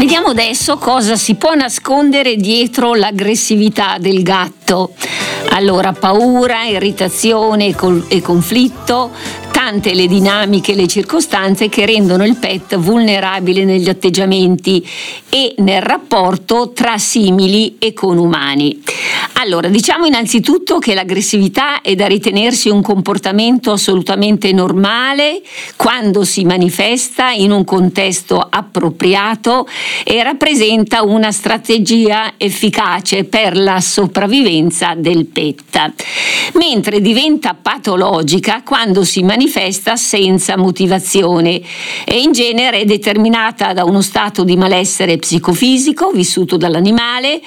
Vediamo adesso cosa si può nascondere dietro l'aggressività del gatto. Allora, paura, irritazione e conflitto, tante le dinamiche e le circostanze che rendono il pet vulnerabile negli atteggiamenti e nel rapporto tra simili e con umani. Allora, diciamo innanzitutto che l'aggressività è da ritenersi un comportamento assolutamente normale quando si manifesta in un contesto appropriato e rappresenta una strategia efficace per la sopravvivenza del pet, mentre diventa patologica quando si manifesta senza motivazione e in genere è determinata da uno stato di malessere psicofisico vissuto dall'animale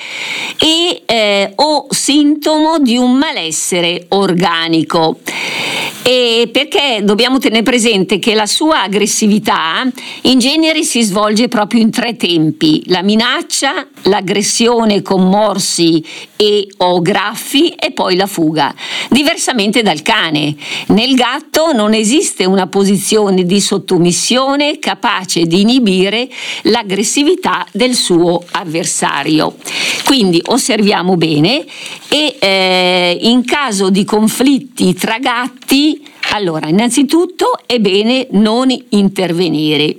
o sintomo di un malessere organico. E perché dobbiamo tenere presente che la sua aggressività in genere si svolge proprio in 3 tempi: la minaccia, l'aggressione con morsi e o graffi e poi la fuga. Diversamente dal cane, nel gatto non esiste una posizione di sottomissione capace di inibire l'aggressività del suo avversario. Quindi osserviamo bene e in caso di conflitti tra gatti, allora innanzitutto è bene non intervenire,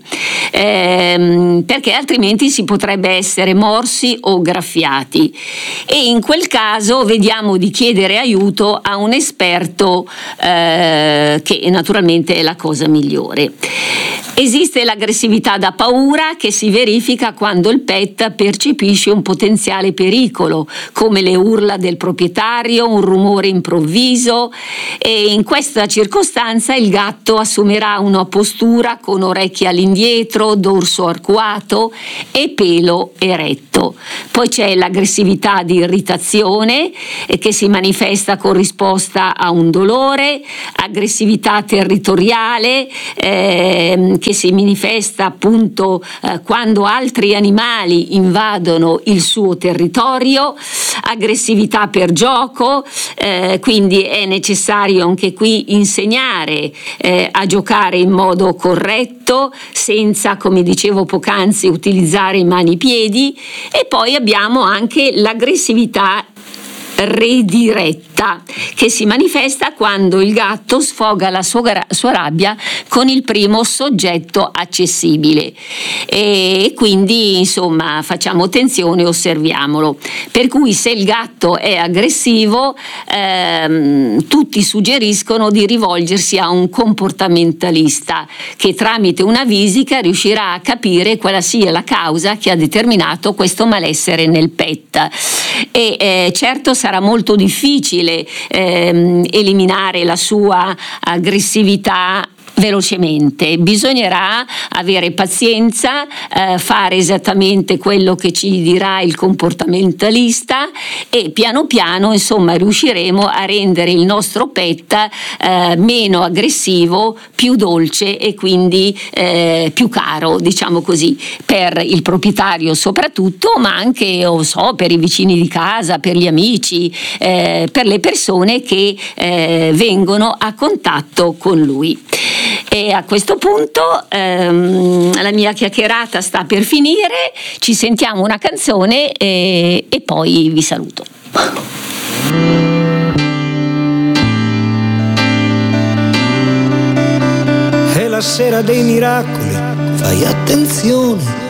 perché altrimenti si potrebbe essere morsi o graffiati, e in quel caso vediamo di chiedere aiuto a un esperto, che naturalmente è la cosa migliore. Esiste l'aggressività da paura, che si verifica quando il pet percepisce un potenziale pericolo, come le urla del proprietario, un rumore improvviso, e in questa circostanza il gatto assumerà una postura con orecchie all'indietro, dorso arcuato e pelo eretto. Poi c'è l'aggressività di irritazione, che si manifesta con risposta a un dolore, aggressività territoriale, che si manifesta appunto quando altri animali invadono il suo territorio, aggressività per gioco, quindi è necessario anche qui insegnare a giocare in modo corretto, senza, come dicevo poc'anzi, utilizzare mani e piedi. E poi abbiamo anche l'aggressività rediretta, che si manifesta quando il gatto sfoga la sua rabbia con il primo soggetto accessibile, e quindi insomma facciamo attenzione e osserviamolo. Per cui se il gatto è aggressivo, tutti suggeriscono di rivolgersi a un comportamentalista che tramite una visita riuscirà a capire quale sia la causa che ha determinato questo malessere nel pet. E certo sarà molto difficile eliminare la sua aggressività velocemente, bisognerà avere pazienza, fare esattamente quello che ci dirà il comportamentalista, e piano piano insomma riusciremo a rendere il nostro pet meno aggressivo, più dolce e quindi più caro, diciamo così, per il proprietario soprattutto, ma anche per i vicini di casa, per gli amici, per le persone che vengono a contatto con lui. E a questo punto la mia chiacchierata sta per finire, ci sentiamo una canzone e poi vi saluto. È la sera dei miracoli, fai attenzione,